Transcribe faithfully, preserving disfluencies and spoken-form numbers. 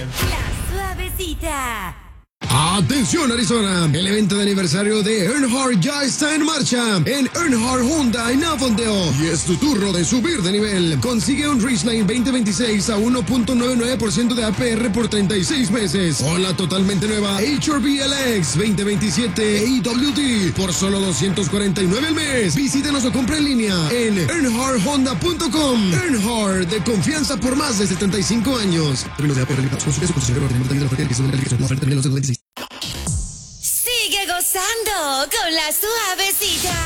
La Suavecita. Atención Arizona, el evento de aniversario de Earnhardt ya está en marcha en Earnhardt Honda en Avondale y es tu turno de subir de nivel. Consigue un Ridgeline veinte veintiséis a uno punto noventa y nueve por ciento de A P R por treinta y seis meses o la totalmente nueva H R V L X veinte veintisiete E W T por solo doscientos cuarenta y nueve al mes. Visítanos o compra en línea en earnhardt honda punto com. Earnhardt, de confianza por más de setenta y cinco años. Términos de A P R limitados. Consulte su concesionario de la oferta que se la calificación. La oferta termina en los veintiséis. Sigue gozando con La Suavecita.